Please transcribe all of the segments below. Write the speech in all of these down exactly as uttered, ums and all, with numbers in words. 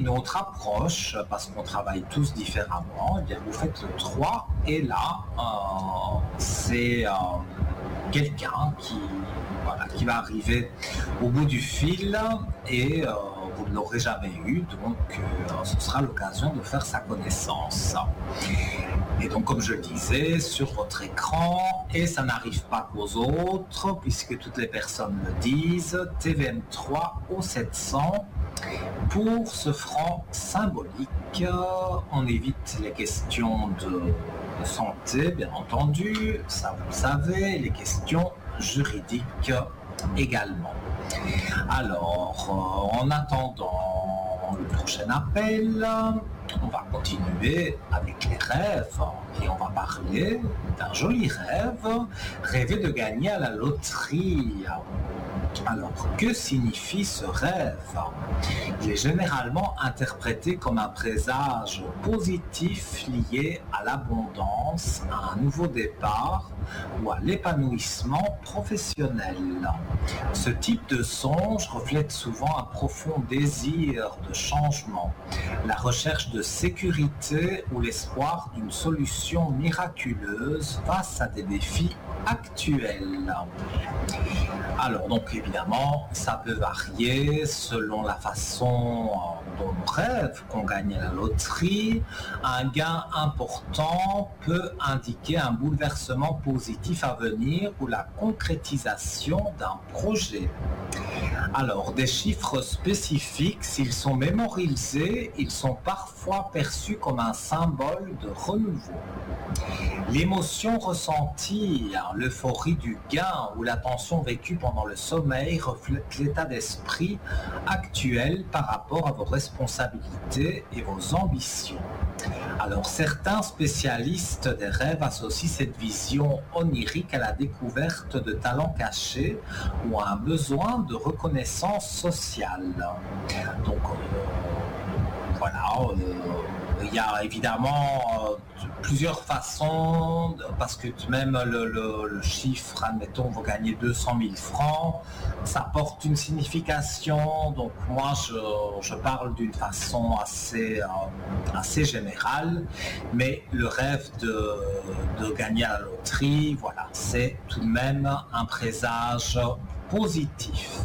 une autre approche, parce qu'on travaille tous différemment, eh bien vous faites le trois et là, euh, c'est euh, quelqu'un qui, voilà, qui va arriver au bout du fil et euh, vous ne l'aurez jamais eu, donc euh, ce sera l'occasion de faire sa connaissance. Et donc, comme je le disais, sur votre écran, et ça n'arrive pas qu'aux autres, puisque toutes les personnes le disent, T V M trois au sept cents pour ce franc symbolique. On évite les questions de santé, bien entendu, ça vous le savez, les questions juridiques également. Alors, en attendant le prochain appel, on va continuer avec les rêves et on va parler d'un joli rêve, rêver de gagner à la loterie. Alors, que signifie ce rêve? Il est généralement interprété comme un présage positif lié à l'abondance, à un nouveau départ ou à l'épanouissement professionnel. Ce type de songe reflète souvent un profond désir de changement, la recherche de sécurité ou l'espoir d'une solution miraculeuse face à des défis actuels. Alors donc évidemment, ça peut varier selon la façon dont on rêve qu'on gagne à la loterie. Un gain important peut indiquer un bouleversement positif à venir ou la concrétisation d'un projet. Alors, des chiffres spécifiques, s'ils sont mémorisés, ils sont parfois perçus comme un symbole de renouveau. L'émotion ressentie, l'euphorie du gain ou la tension vécue pendant le sommeil reflètent l'état d'esprit actuel par rapport à vos responsabilités et vos ambitions. Alors, certains spécialistes des rêves associent cette vision onirique à la découverte de talents cachés ou à un besoin de reconnaissance sociale. Donc, euh, voilà, euh, il y a évidemment euh, plusieurs façons, parce que même le, le, le chiffre, admettons, vous gagnez deux cent mille francs, ça porte une signification. Donc moi, je, je parle d'une façon assez, euh, assez générale, mais le rêve de, de gagner à la loterie, voilà, c'est tout de même un présage positif.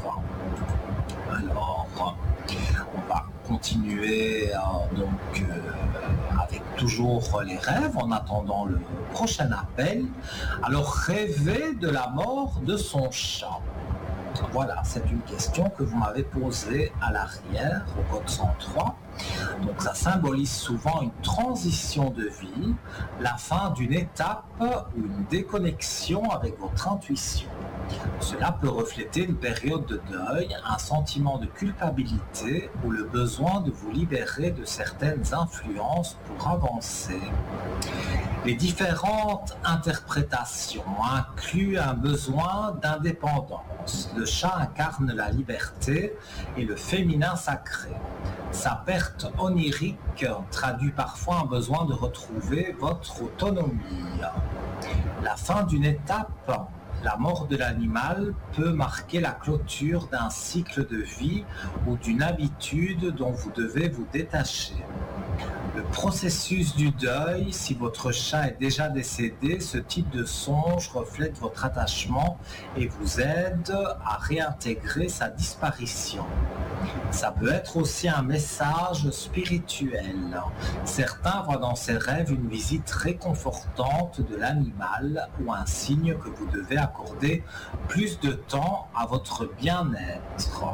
Alors, on va continuer euh, donc euh, avec toujours les rêves en attendant le prochain appel. Alors, rêver de la mort de son chat. Voilà, c'est une question que vous m'avez posée à l'arrière au code cent trois. Donc ça symbolise souvent une transition de vie, la fin d'une étape ou une déconnexion avec votre intuition. Cela peut refléter une période de deuil, un sentiment de culpabilité ou le besoin de vous libérer de certaines influences pour avancer. Les différentes interprétations incluent un besoin d'indépendance. Le chat incarne la liberté et le féminin sacré. Sa perte onirique traduit parfois un besoin de retrouver votre autonomie. La fin d'une étape, la mort de l'animal, peut marquer la clôture d'un cycle de vie ou d'une habitude dont vous devez vous détacher. Le processus du deuil, si votre chat est déjà décédé, ce type de songe reflète votre attachement et vous aide à réintégrer sa disparition. Ça peut être aussi un message spirituel. Certains voient dans ces rêves une visite réconfortante de l'animal ou un signe que vous devez accorder plus de temps à votre bien-être.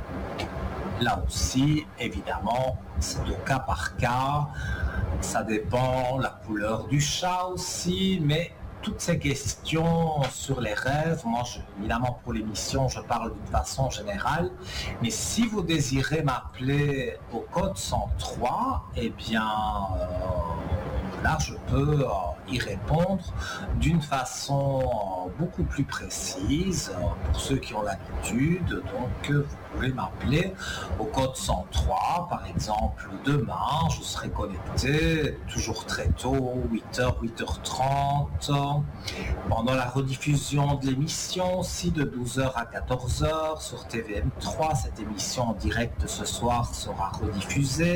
Là aussi, évidemment, c'est au cas par cas, ça dépend, la couleur du chat aussi, mais toutes ces questions sur les rêves, moi, je, évidemment, pour l'émission, je parle d'une façon générale, mais si vous désirez m'appeler au code cent trois, eh bien, euh, là, je peux euh, y répondre d'une façon euh, beaucoup plus précise, euh, pour ceux qui ont l'habitude. Donc, euh, vous pouvez m'appeler au code cent trois, par exemple, demain, je serai connecté, toujours très tôt, huit heures, huit heures trente, pendant la rediffusion de l'émission aussi de douze heures à quatorze heures sur T V M trois. Cette émission en direct ce soir sera rediffusée.